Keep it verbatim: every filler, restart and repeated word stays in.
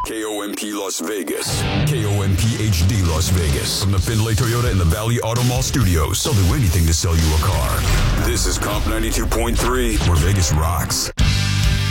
K O M P Las Vegas. K O M P H D Las Vegas. From the Findlay Toyota and the Valley Auto Mall studios. They'll do anything to sell you a car. This is Comp ninety-two point three, where Vegas rocks.